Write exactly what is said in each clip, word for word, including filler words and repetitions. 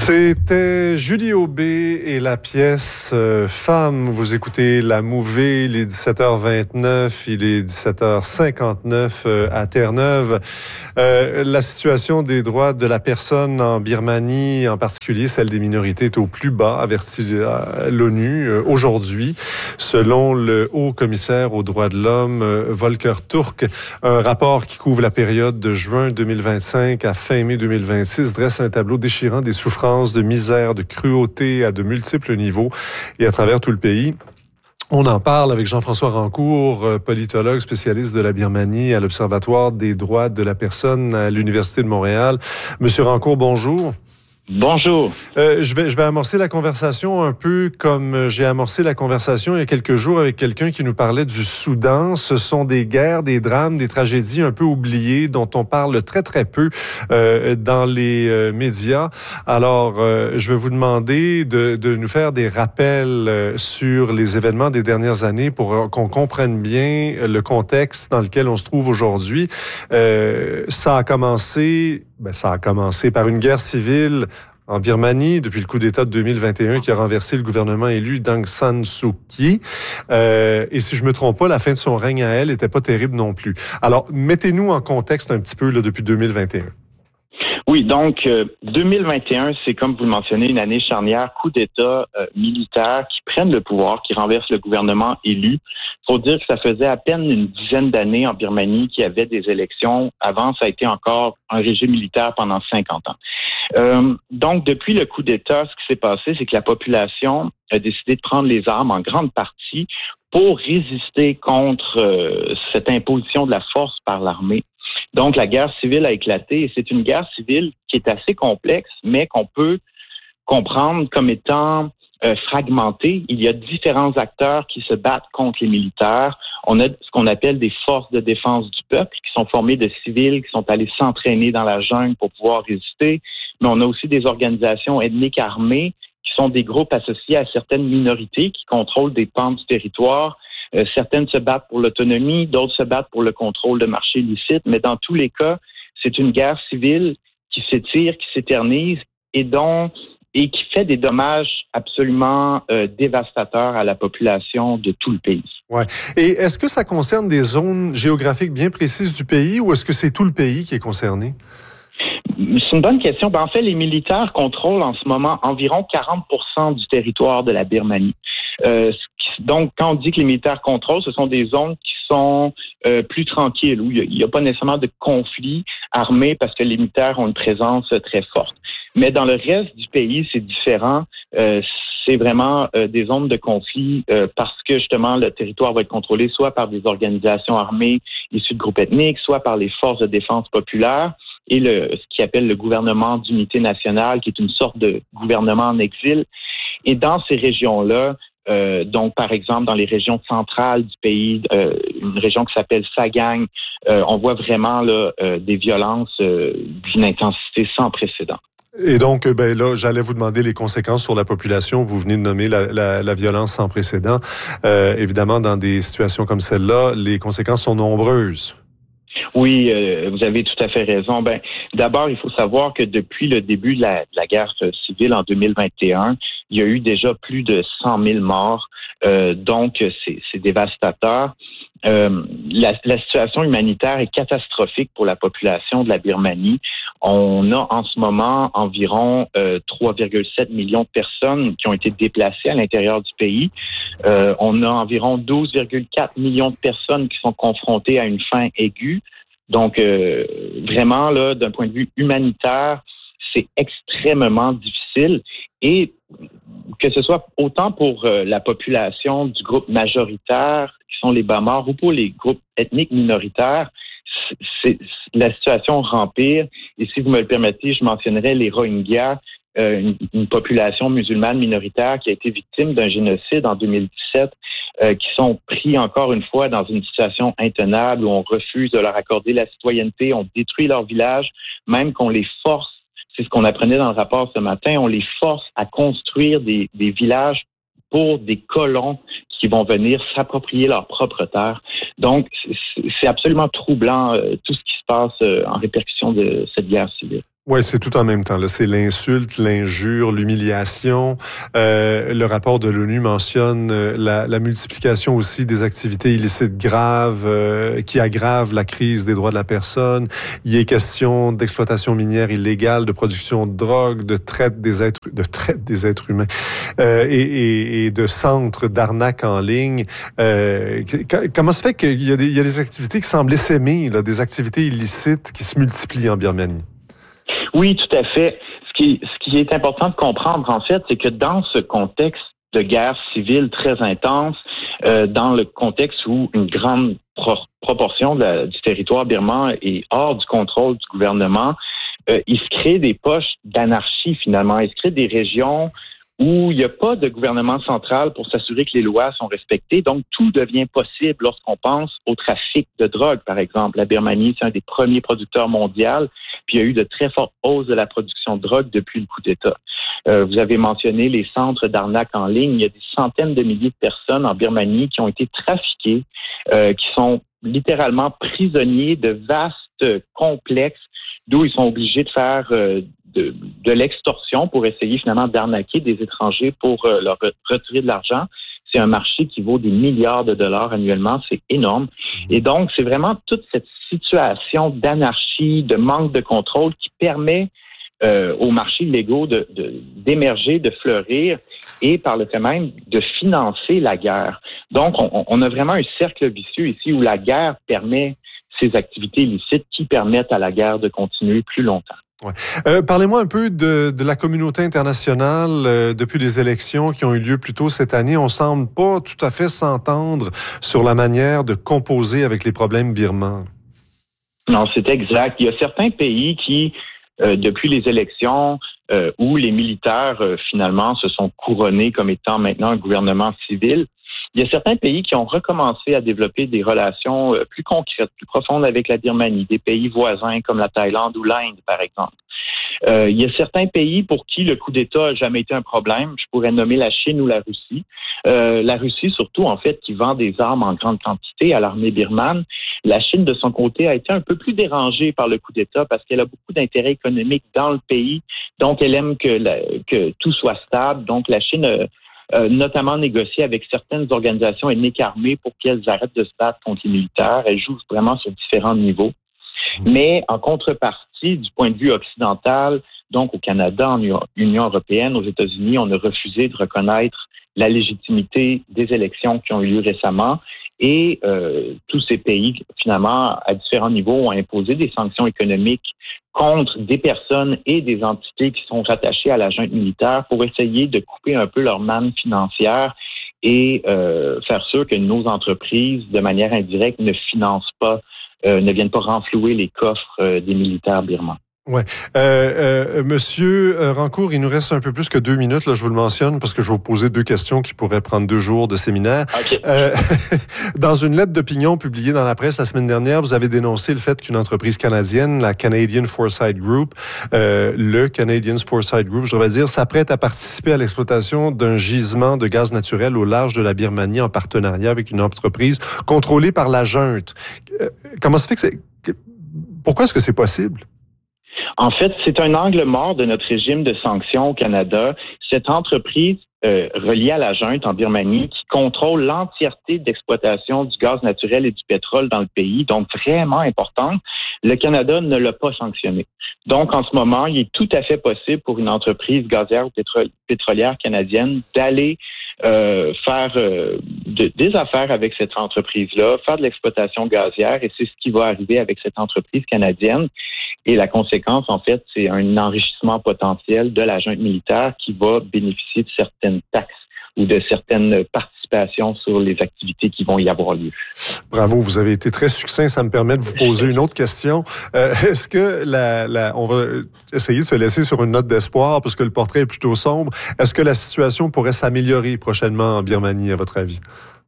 C'était Julie Aubé et la pièce euh, Femme. Vous écoutez La Mouvée, il est dix-sept heures vingt-neuf, il est dix-sept heures cinquante-neuf euh, à Terre-Neuve. Euh, la situation des droits de la personne en Birmanie, en particulier celle des minorités, est au plus bas, avertit l'ONU euh, aujourd'hui, selon le haut commissaire aux droits de l'homme, euh, Volker Turk. Un rapport qui couvre la période de juin deux mille vingt-cinq à fin mai deux mille vingt-six dresse un tableau déchirant des souffrances, de misère, de cruauté à de multiples niveaux et à travers tout le pays. On en parle avec Jean-François Rancourt, politologue spécialiste de la Birmanie à l'Observatoire des droits de la personne à l'Université de Montréal. Monsieur Rancourt, bonjour. Bonjour. Euh, je vais je vais amorcer la conversation un peu comme j'ai amorcé la conversation il y a quelques jours avec quelqu'un qui nous parlait du Soudan. Ce sont des guerres, des drames, des tragédies un peu oubliées dont on parle très très peu euh, dans les euh, médias. Alors, euh, je vais vous demander de, de nous faire des rappels euh, sur les événements des dernières années pour qu'on comprenne bien le contexte dans lequel on se trouve aujourd'hui. Euh, ça a commencé, ben ça a commencé par une guerre civile en Birmanie, depuis le coup d'État de deux mille vingt et un qui a renversé le gouvernement élu d'Aung San Suu Kyi. Euh, et si je me trompe pas, la fin de son règne à elle était pas terrible non plus. Alors, mettez-nous en contexte un petit peu là, depuis deux mille vingt et un. Oui, donc euh, deux mille vingt et un, c'est comme vous le mentionnez, une année charnière, coup d'État euh, militaire qui prennent le pouvoir, qui renversent le gouvernement élu. Il faut dire que ça faisait à peine une dizaine d'années en Birmanie qu'il y avait des élections. Avant, ça a été encore un régime militaire pendant cinquante ans. Euh, donc, depuis le coup d'État, ce qui s'est passé, c'est que la population a décidé de prendre les armes en grande partie pour résister contre euh, cette imposition de la force par l'armée. Donc, la guerre civile a éclaté et c'est une guerre civile qui est assez complexe, mais qu'on peut comprendre comme étant euh, fragmentée. Il y a différents acteurs qui se battent contre les militaires. On a ce qu'on appelle des forces de défense du peuple qui sont formées de civils qui sont allés s'entraîner dans la jungle pour pouvoir résister. Mais on a aussi des organisations ethniques armées qui sont des groupes associés à certaines minorités qui contrôlent des pans du territoire. Euh, certaines se battent pour l'autonomie, d'autres se battent pour le contrôle de marchés illicites, mais dans tous les cas, c'est une guerre civile qui s'étire, qui s'éternise et dont et qui fait des dommages absolument euh, dévastateurs à la population de tout le pays. Ouais. Et est-ce que ça concerne des zones géographiques bien précises du pays ou est-ce que c'est tout le pays qui est concerné? C'est une bonne question. Ben, en fait, les militaires contrôlent en ce moment environ quarante pour cent du territoire de la Birmanie. Euh, donc, quand on dit que les militaires contrôlent, ce sont des zones qui sont euh, plus tranquilles, où il n'y a, a pas nécessairement de conflit armé parce que les militaires ont une présence très forte. Mais dans le reste du pays, c'est différent. Euh, c'est vraiment euh, des zones de conflit euh, parce que justement le territoire va être contrôlé soit par des organisations armées issues de groupes ethniques, soit par les forces de défense populaires et le, ce qu'ils appellent le gouvernement d'unité nationale, qui est une sorte de gouvernement en exil. Et dans ces régions-là, euh, donc par exemple dans les régions centrales du pays, euh, une région qui s'appelle Sagang, euh, on voit vraiment là, euh, des violences euh, d'une intensité sans précédent. Et donc, ben là, j'allais vous demander les conséquences sur la population. Vous venez de nommer la, la, la violence sans précédent. Euh, évidemment, dans des situations comme celle-là, les conséquences sont nombreuses. Oui, euh, vous avez tout à fait raison. Ben, d'abord, il faut savoir que depuis le début de la, de la guerre civile en deux mille vingt et un, il y a eu déjà plus de cent mille morts. Euh, donc, c'est, c'est dévastateur. Euh, la, la situation humanitaire est catastrophique pour la population de la Birmanie. On a en ce moment environ euh, trois virgule sept millions de personnes qui ont été déplacées à l'intérieur du pays. Euh, on a environ douze virgule quatre millions de personnes qui sont confrontées à une faim aiguë. Donc, euh, vraiment, là, d'un point de vue humanitaire, c'est extrêmement difficile. Et que ce soit autant pour euh, la population du groupe majoritaire, qui sont les Bamars, ou pour les groupes ethniques minoritaires, c'est, c'est, la situation rempire. Et si vous me le permettez, je mentionnerai les Rohingyas, euh, une, une population musulmane minoritaire qui a été victime d'un génocide en deux mille dix-sept, euh, qui sont pris encore une fois dans une situation intenable où on refuse de leur accorder la citoyenneté, on détruit leur village, même qu'on les force. C'est ce qu'on apprenait dans le rapport ce matin. On les force à construire des, des villages pour des colons qui vont venir s'approprier leur propre terre. Donc, c'est absolument troublant euh, tout ce qui se passe euh, en répercussion de cette guerre civile. Oui, c'est tout en même temps. Là, c'est l'insulte, l'injure, l'humiliation. Euh, le rapport de l'ONU mentionne euh, la, la multiplication aussi des activités illicites graves euh, qui aggravent la crise des droits de la personne. Il est question d'exploitation minière illégale, de production de drogue, de traite des êtres, de traite des êtres humains euh, et, et, et de centres d'arnaque en ligne. Euh, comment se fait qu'il y a des, il y a des activités qui semblent s'aimer, là, des activités illicites qui se multiplient en Birmanie? Oui, tout à fait. Ce qui, ce qui est important de comprendre, en fait, c'est que dans ce contexte de guerre civile très intense, euh, dans le contexte où une grande pro- proportion de la, du territoire birman est hors du contrôle du gouvernement, euh, il se crée des poches d'anarchie, finalement. Il se crée des régions où il n'y a pas de gouvernement central pour s'assurer que les lois sont respectées. Donc, tout devient possible lorsqu'on pense au trafic de drogue, par exemple. La Birmanie, c'est un des premiers producteurs mondiaux, puis il y a eu de très fortes hausses de la production de drogue depuis le coup d'État. Euh, vous avez mentionné les centres d'arnaque en ligne. Il y a des centaines de milliers de personnes en Birmanie qui ont été trafiquées, euh, qui sont littéralement prisonniers de vastes complexes d'où ils sont obligés de faire euh, de, de l'extorsion pour essayer finalement d'arnaquer des étrangers pour euh, leur retirer de l'argent. C'est un marché qui vaut des milliards de dollars annuellement, c'est énorme. Et donc, c'est vraiment toute cette situation d'anarchie, de manque de contrôle qui permet euh, aux marchés illégaux de, de, d'émerger, de fleurir et par le fait même de financer la guerre. Donc, on, on a vraiment un cercle vicieux ici où la guerre permet ces activités illicites qui permettent à la guerre de continuer plus longtemps. Ouais. Euh, parlez-moi un peu de, de la communauté internationale euh, depuis les élections qui ont eu lieu plus tôt cette année. On semble pas tout à fait s'entendre sur la manière de composer avec les problèmes birmans. Non, c'est exact. Il y a certains pays qui, euh, depuis les élections, euh, où les militaires euh, finalement se sont couronnés comme étant maintenant un gouvernement civil, il y a certains pays qui ont recommencé à développer des relations plus concrètes, plus profondes avec la Birmanie, des pays voisins comme la Thaïlande ou l'Inde, par exemple. Euh, il y a certains pays pour qui le coup d'État n'a jamais été un problème. Je pourrais nommer la Chine ou la Russie. Euh, la Russie, surtout, en fait, qui vend des armes en grande quantité à l'armée birmane. La Chine, de son côté, a été un peu plus dérangée par le coup d'État parce qu'elle a beaucoup d'intérêts économiques dans le pays. Donc, elle aime que, la, que tout soit stable. Donc, la Chine... Euh, Euh, notamment négocier avec certaines organisations ethniques armées pour qu'elles arrêtent de se battre contre les militaires. Elles jouent vraiment sur différents niveaux. Mais en contrepartie, du point de vue occidental, donc au Canada, en Union européenne, aux États-Unis, on a refusé de reconnaître la légitimité des élections qui ont eu lieu récemment. Et euh, tous ces pays, finalement, à différents niveaux, ont imposé des sanctions économiques contre des personnes et des entités qui sont rattachées à la junte militaire pour essayer de couper un peu leur manne financière et euh, faire sûr que nos entreprises, de manière indirecte, ne financent pas, euh, ne viennent pas renflouer les coffres euh, des militaires birmans. Ouais, euh, euh, Monsieur Rancourt, il nous reste un peu plus que deux minutes. Là, je vous le mentionne parce que je vais vous poser deux questions qui pourraient prendre deux jours de séminaire. Okay. Euh, dans une lettre d'opinion publiée dans la presse la semaine dernière, vous avez dénoncé le fait qu'une entreprise canadienne, la Canadian Foresight Group, euh, le Canadian Foresight Group, je devrais dire, s'apprête à participer à l'exploitation d'un gisement de gaz naturel au large de la Birmanie en partenariat avec une entreprise contrôlée par la junte. Euh, comment ça fait que c'est Pourquoi est-ce que c'est possible? En fait, c'est un angle mort de notre régime de sanctions au Canada. Cette entreprise euh, reliée à la junte en Birmanie qui contrôle l'entièreté d'exploitation du gaz naturel et du pétrole dans le pays, donc vraiment importante, le Canada ne l'a pas sanctionné. Donc, en ce moment, il est tout à fait possible pour une entreprise gazière ou pétro- pétrolière canadienne d'aller euh, faire euh, de, des affaires avec cette entreprise-là, faire de l'exploitation gazière, et c'est ce qui va arriver avec cette entreprise canadienne. Et la conséquence, en fait, c'est un enrichissement potentiel de la junte militaire qui va bénéficier de certaines taxes ou de certaines participations sur les activités qui vont y avoir lieu. Bravo, vous avez été très succinct. Ça me permet de vous poser une autre question. Euh, est-ce que la, la, on va essayer de se laisser sur une note d'espoir parce que le portrait est plutôt sombre. Est-ce que la situation pourrait s'améliorer prochainement en Birmanie, à votre avis?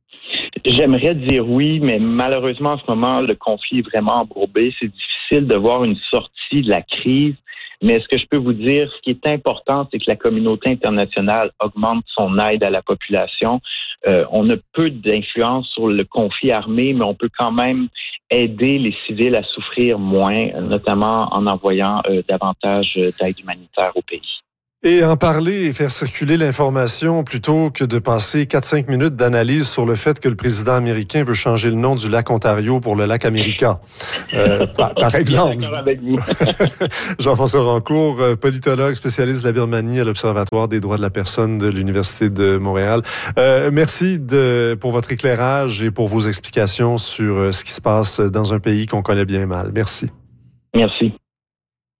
J'aimerais dire oui, mais malheureusement, en ce moment, le conflit est vraiment embourbé. C'est difficile de voir une sortie de la crise. Mais ce que je peux vous dire, ce qui est important, c'est que la communauté internationale augmente son aide à la population. euh, on a peu d'influence sur le conflit armé, mais on peut quand même aider les civils à souffrir moins, notamment en envoyant euh, davantage d'aide humanitaire au pays. Et en parler et faire circuler l'information plutôt que de passer quatre à cinq minutes d'analyse sur le fait que le président américain veut changer le nom du lac Ontario pour le lac America. Euh, par, par exemple. D'accord avec vous. Jean-François Rancourt, politologue, spécialiste de la Birmanie à l'Observatoire des droits de la personne de l'Université de Montréal. Euh, merci de, pour votre éclairage et pour vos explications sur ce qui se passe dans un pays qu'on connaît bien mal. Merci. Merci.